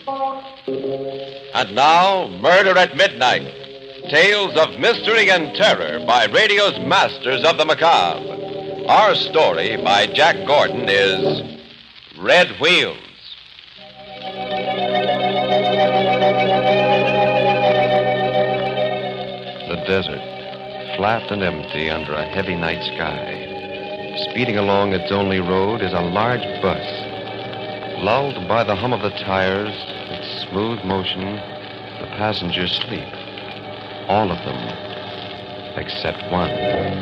And now, Murder at Midnight. Tales of mystery and terror by radio's masters of the macabre. Our story by Jack Gordon is Red Wheels. The desert, flat and empty under a heavy night sky. Speeding along its only road is a large bus. Lulled by the hum of the tires, its smooth motion, the passengers sleep. All of them, except one.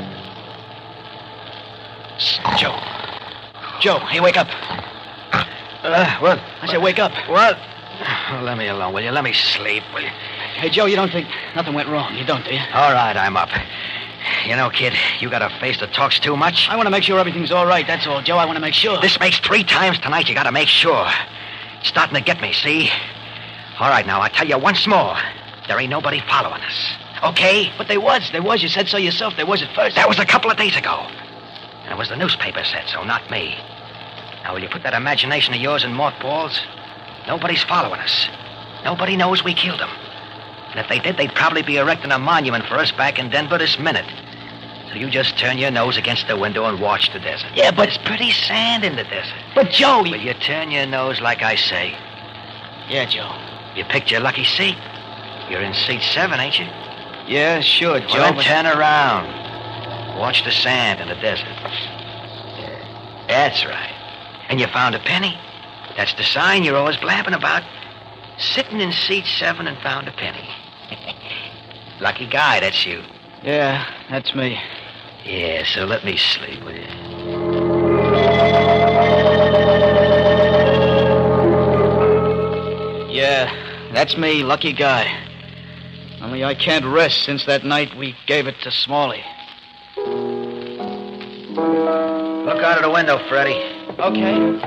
Joe. Joe, hey, wake up. What? I said wake up. What? Oh, let me alone, will you? Let me sleep, will you? Hey, Joe, you don't think nothing went wrong? You don't, do you? All right, I'm up. You know, kid, you got a face that talks too much. I want to make sure everything's all right, that's all, Joe. I want to make sure. This makes 3 times tonight you got to make sure. It's starting to get me, see? All right, now, I'll tell you once more. There ain't nobody following us. Okay? But there was. You said so yourself. There was at first. That was a couple of days ago. And it was the newspaper said so, not me. Now, will you put that imagination of yours in mothballs? Nobody's following us. Nobody knows we killed him. And if they did, they'd probably be erecting a monument for us back in Denver this minute. So you just turn your nose against the window and watch the desert. Yeah, but... There's pretty sand in the desert. But, Joe... Will you turn your nose like I say? Yeah, Joe. You picked your lucky seat. You're in seat 7, ain't you? Yeah, sure, Joe. Well, then turn around. Watch the sand in the desert. That's right. And you found a penny. That's the sign you're always blabbing about. Sitting in seat 7 and found a penny. Lucky guy, that's you. Yeah, that's me. Yeah, so let me sleep, will you? Yeah, that's me, lucky guy. Only I can't rest since that night we gave it to Smalley. Look out of the window, Freddie. Okay.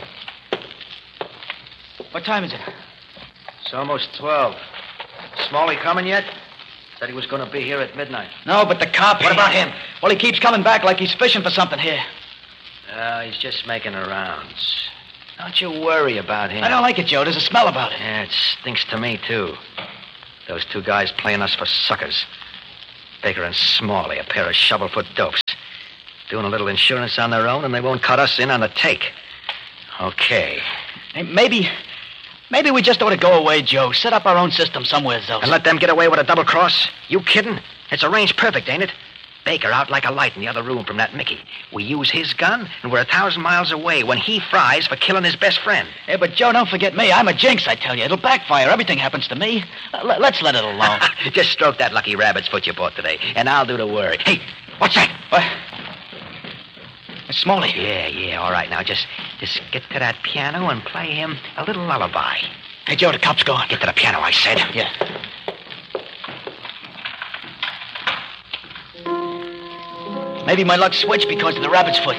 What time is it? It's almost 12. Smalley coming yet? Said he was going to be here at midnight. No, but the cop... What about him? Well, he keeps coming back like he's fishing for something here. He's just making the rounds. Don't you worry about him. I don't like it, Joe. There's a smell about it. Yeah, it stinks to me, too. Those 2 guys playing us for suckers. Baker and Smalley, a pair of shovel-foot dopes. Doing a little insurance on their own, and they won't cut us in on the take. Okay. Hey, maybe we just ought to go away, Joe. Set up our own system somewhere else. And let them get away with a double cross? You kidding? It's arranged perfect, ain't it? Baker out like a light in the other room from that Mickey. We use his gun, and we're 1,000 miles away when he fries for killing his best friend. Hey, but Joe, don't forget me. I'm a jinx, I tell you. It'll backfire. Everything happens to me. Let's let it alone. Just stroke that lucky rabbit's foot you bought today, and I'll do the work. Hey, what's that? What? It's Smalley. Yeah, all right. Now, just get to that piano and play him a little lullaby. Hey, Joe, the cop's gone. Get to the piano, I said. Yeah. Maybe my luck switched because of the rabbit's foot.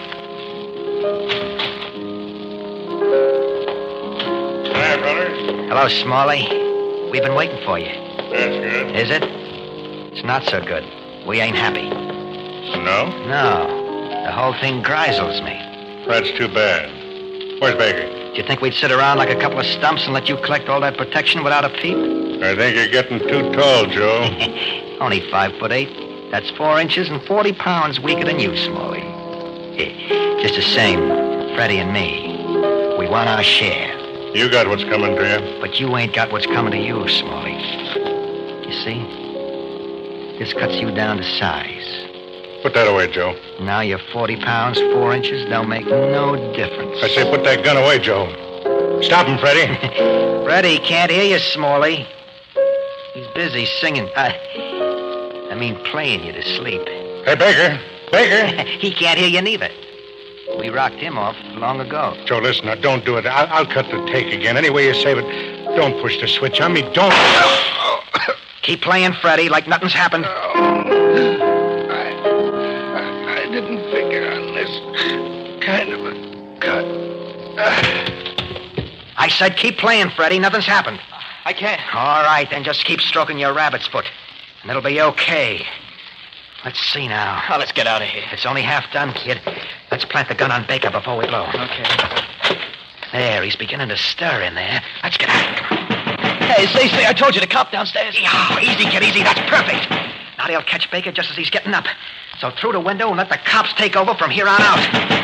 Hi, brother. Hello, Smalley. We've been waiting for you. That's good. Is it? It's not so good. We ain't happy. No? No. The whole thing grisels me. That's too bad. Where's Baker? Do you think we'd sit around like a couple of stumps and let you collect all that protection without a peep? I think you're getting too tall, Joe. Only 5'8". That's 4 inches and 40 pounds weaker than you, Smalley. Just the same, Freddie and me. We want our share. You got what's coming to you. But you ain't got what's coming to you, Smalley. You see? This cuts you down to size. Put that away, Joe. Now you're 40 pounds, 4 inches. Don't make no difference. I say put that gun away, Joe. Stop him, Freddie. Freddie can't hear you, Smalley. He's busy singing. I mean, playing you to sleep. Hey, Baker. Baker. He can't hear you neither. We rocked him off long ago. Joe, listen, now, don't do it. I'll cut the take again. Any way you save it. Don't push the switch on me. Don't. Keep playing, Freddie, like nothing's happened. I didn't figure on this kind of a cut. I said keep playing, Freddie. Nothing's happened. I can't. All right, then just keep stroking your rabbit's foot. And it'll be okay. Let's see now. Oh, let's get out of here. It's only half done, kid. Let's plant the gun on Baker before we blow. Okay. There, he's beginning to stir in there. Let's get out. Come on. See, I told you, the cop downstairs. Oh, easy, kid, easy. That's perfect. Now they'll catch Baker just as he's getting up. So through the window and let the cops take over from here on out.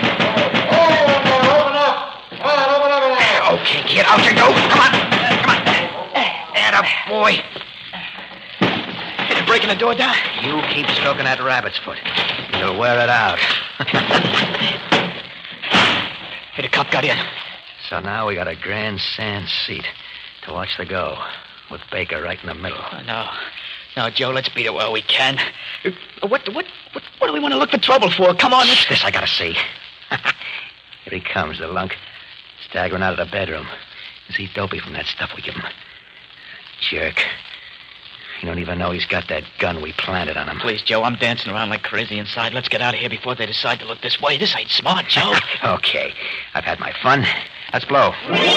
Open up! Open up! Okay, kid, out you go. Come on. Atta boy. They're breaking the door down. You keep stroking that rabbit's foot. You'll wear it out. Hey, the cop got in. So now we got a grand sand seat to watch the go, with Baker right in the middle. No, Joe, let's beat it while we can. What do we want to look for trouble for? Come on. This I gotta see. Here he comes, the lunk. Staggering out of the bedroom. Is he dopey from that stuff we give him? Jerk. You don't even know he's got that gun we planted on him. Please, Joe, I'm dancing around like crazy inside. Let's get out of here before they decide to look this way. This ain't smart, Joe. Okay. I've had my fun. Let's blow.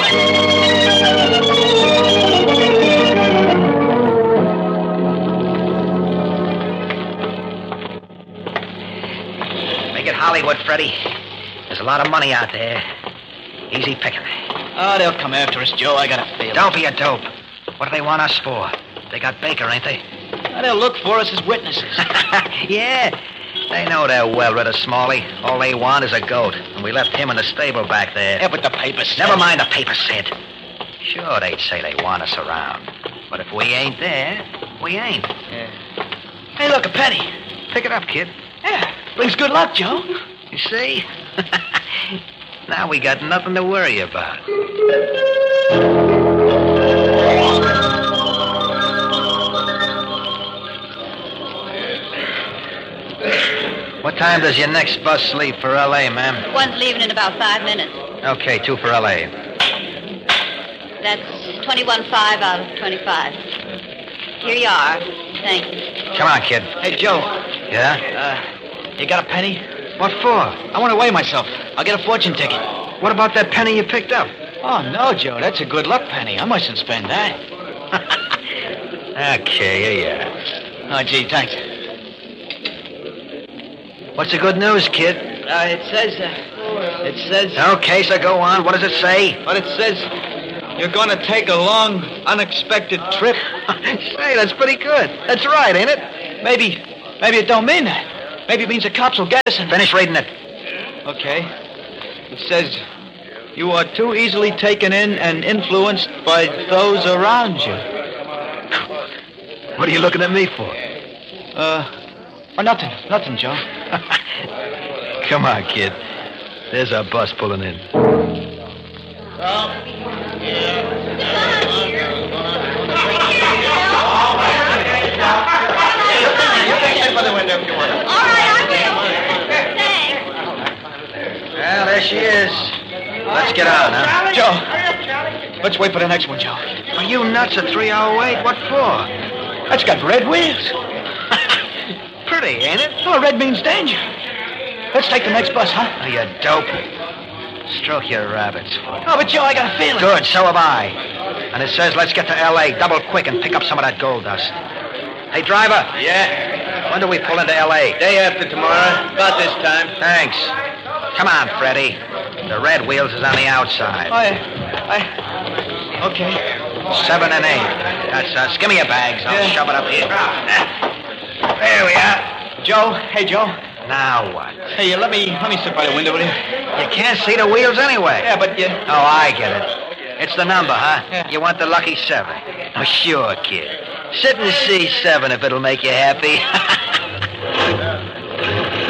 Make it Hollywood, Freddie. There's a lot of money out there. Easy picking. Oh, they'll come after us, Joe. I got a feeling. Don't be a dope. What do they want us for? They got Baker, ain't they? They'll look for us as witnesses. Yeah. They know they're well rid of Smalley. All they want is a goat. And we left him in the stable back there. Yeah, but the paper said... Never mind the paper said. Sure, they'd say they want us around. But if we ain't there, we ain't. Yeah. Hey, look, a penny. Pick it up, kid. Yeah, brings good luck, Joe. You see? Now we got nothing to worry about. What time does your next bus leave for L.A., ma'am? One's leaving in about 5 minutes. Okay, 2 for L.A. That's 21.5 out of 25. Here you are. Thank you. Come on, kid. Hey, Joe. Yeah? You got a penny? What for? I want to weigh myself. I'll get a fortune ticket. What about that penny you picked up? Oh, no, Joe. That's a good luck penny. I mustn't spend that. Okay, here you are. Oh, gee, thanks. What's the good news, kid? It says... Okay, so go on. What does it say? But it says you're going to take a long, unexpected trip. Say, that's pretty good. That's right, ain't it? Maybe it don't mean that. Maybe it means the cops will get us and... Finish reading it. Okay. It says you are too easily taken in and influenced by those around you. What are you looking at me for? Nothing, Joe. Come on, kid. There's our bus pulling in. All right, I will. Thanks. Well, there she is. Let's get on, huh? Joe, let's wait for the next one, Joe. Are you nuts? A 3-hour wait? What for? That's got red wheels. Pretty, ain't it? Oh, red means danger. Let's take the next bus, huh? Oh, you dope. Stroke your rabbit's foot. Oh, but Joe, I got a feeling. Good, so have I. And it says let's get to L.A. double quick and pick up some of that gold dust. Hey, driver. Yeah? When do we pull into L.A.? Day after tomorrow, about this time. Thanks. Come on, Freddie. The red wheels is on the outside. Okay. 7 and 8. That's us. Give me your bags. I'll shove it up here. There we are. Joe, hey, Joe. Now what? Hey, let me sit by the window, will you? You can't see the wheels anyway. Yeah, but you... Oh, I get it. It's the number, huh? Yeah. You want the lucky 7. Oh, sure, kid. Sit and see 7 if it'll make you happy.